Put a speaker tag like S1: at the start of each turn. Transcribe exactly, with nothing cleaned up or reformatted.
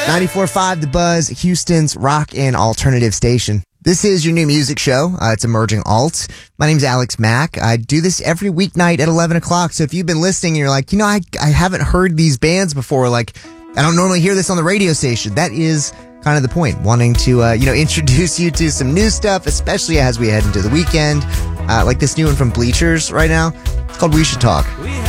S1: ninety-four point five The Buzz, Houston's rock and alternative station. This is your new music show. Uh, it's Emerging Alt. My name's Alex Mack. I do this every weeknight at eleven o'clock. So if you've been listening and you're like, you know, I, I haven't heard these bands before. Like, I don't normally hear this on the radio station. That is kind of the point. Wanting to, uh, you know, introduce you to some new stuff, especially as we head into the weekend. Uh, like this new one from Bleachers right now. It's called We Should Talk.